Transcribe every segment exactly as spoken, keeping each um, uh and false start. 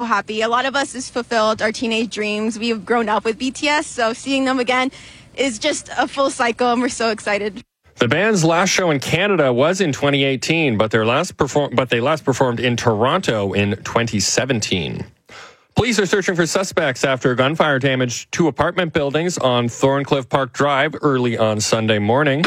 happy. A lot of us has fulfilled our teenage dreams. We've grown up with B T S, so seeing them again is just a full cycle, and we're so excited. The band's last show in Canada was in twenty eighteen, but their last perform- but they last performed in Toronto in twenty seventeen. Police are searching for suspects after gunfire damaged two apartment buildings on Thorncliffe Park Drive early on Sunday morning.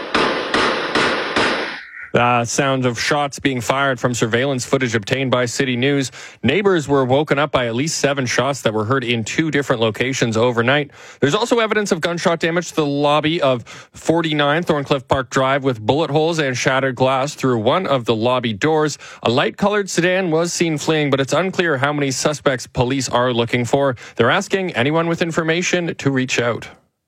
The sound of shots being fired from surveillance footage obtained by City News. Neighbors were woken up by at least seven shots that were heard in two different locations overnight. There's also evidence of gunshot damage to the lobby of forty-nine Thorncliffe Park Drive with bullet holes and shattered glass through one of the lobby doors. A light-colored sedan was seen fleeing, but it's unclear how many suspects police are looking for. They're asking anyone with information to reach out.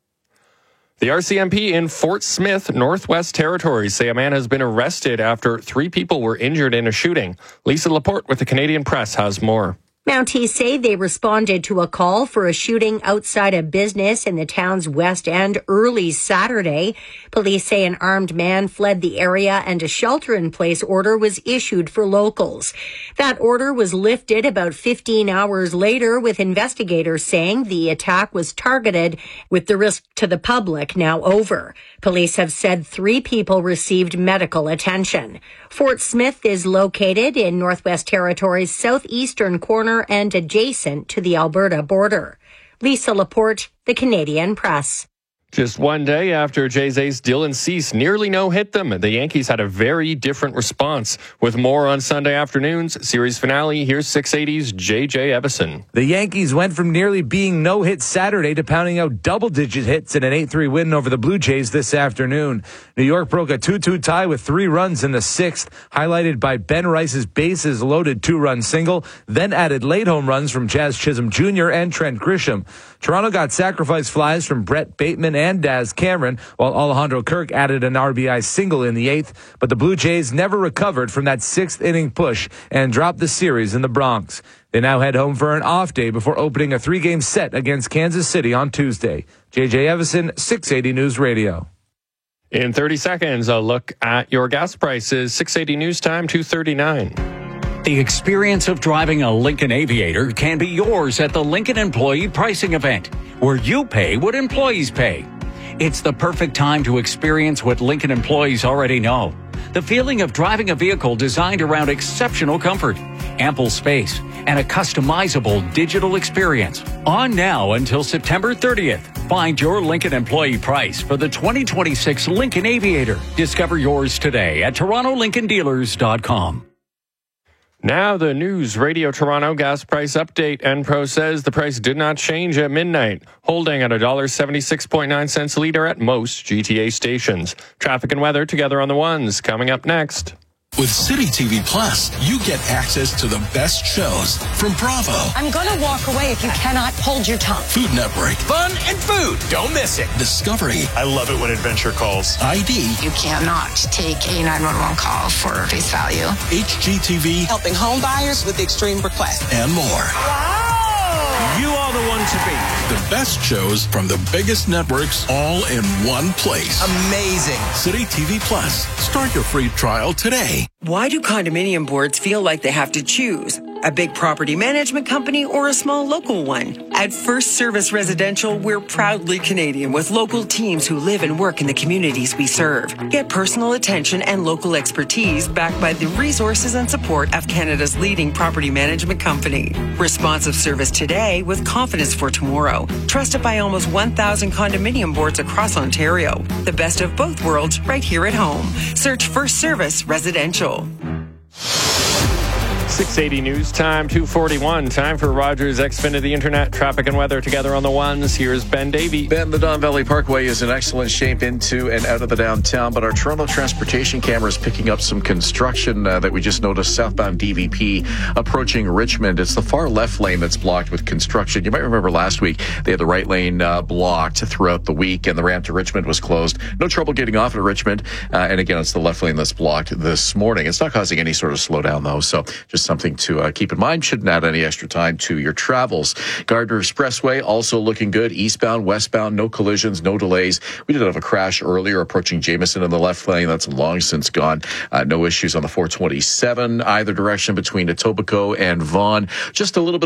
The R C M P in Fort Smith, Northwest Territories, say a man has been arrested after three people were injured in a shooting. Lisa Laporte with the Canadian Press has more. Mounties say they responded to a call for a shooting outside a business in the town's West End early Saturday. Police say an armed man fled the area and a shelter-in-place order was issued for locals. That order was lifted about fifteen hours later, with investigators saying the attack was targeted, with the risk to the public now over. Police have said three people received medical attention. Fort Smith is located in Northwest Territories' southeastern corner and adjacent to the Alberta border. Lisa Laporte, the Canadian Press. Just one day after Jay's ace Dylan Cease nearly no-hit them, the Yankees had a very different response. With more on Sunday afternoon's series finale, here's six eighty's J J Evison. The Yankees went from nearly being no-hit Saturday to pounding out double-digit hits in an eight three win over the Blue Jays this afternoon. New York broke a two two tie with three runs in the sixth, highlighted by Ben Rice's bases-loaded two-run single, then added late home runs from Jazz Chisholm Junior and Trent Grisham. Toronto got sacrifice flies from Brett Bateman and Daz Cameron, while Alejandro Kirk added an R B I single in the eighth, but the Blue Jays never recovered from that sixth inning push and dropped the series in the Bronx. They now head home for an off day before opening a three-game set against Kansas City on Tuesday. J J Evison, six eighty News Radio. In thirty seconds, a look at your gas prices. six eighty News Time, two thirty-nine. The experience of driving a Lincoln Aviator can be yours at the Lincoln Employee Pricing Event, where you pay what employees pay. It's the perfect time to experience what Lincoln employees already know. The feeling of driving a vehicle designed around exceptional comfort, ample space, and a customizable digital experience. On now until September thirtieth. Find your Lincoln employee price for the twenty twenty-six Lincoln Aviator. Discover yours today at toronto lincoln dealers dot com. Now the News Radio Toronto gas price update. Enpro says the price did not change at midnight, holding at one dollar seventy-six point nine cents a litre at most G T A stations. Traffic and weather together on the ones coming up next. With City T V Plus, you get access to the best shows from Bravo. I'm going to walk away if you cannot hold your tongue. Food Network. Fun and food. Don't miss it. Discovery. I love it when Adventure calls. I D. You cannot take a nine one one call for face value. H G T V. Helping home buyers with extreme requests. And more. Wow! You are the one to beat. The best shows from the biggest networks all in one place. Amazing. City T V Plus. Start your free trial today. Why do condominium boards feel like they have to choose? A big property management company or a small local one? At First Service Residential, we're proudly Canadian with local teams who live and work in the communities we serve. Get personal attention and local expertise backed by the resources and support of Canada's leading property management company. Responsive service today with confidence for tomorrow. Trusted by almost one thousand condominium boards across Ontario. The best of both worlds right here at home. Search First Service Residential. six eighty News Time, two forty-one. Time for Rogers Xfinity the Internet. Traffic and weather together on the ones. Here's Ben Davey. Ben, the Don Valley Parkway is in excellent shape into and out of the downtown, but our Toronto transportation camera is picking up some construction uh, that we just noticed southbound D V P approaching Richmond. It's the far left lane that's blocked with construction. You might remember last week they had the right lane uh, blocked throughout the week, and the ramp to Richmond was closed. No trouble getting off at Richmond. Uh, and again, it's the left lane that's blocked this morning. It's not causing any sort of slowdown, though, so just something to uh, keep in mind. Shouldn't add any extra time to your travels. Gardner Expressway also looking good. Eastbound, westbound, no collisions, no delays. We did have a crash earlier approaching Jameson in the left lane. That's long since gone. Uh, no issues on the four twenty-seven either direction between Etobicoke and Vaughan. Just a little bit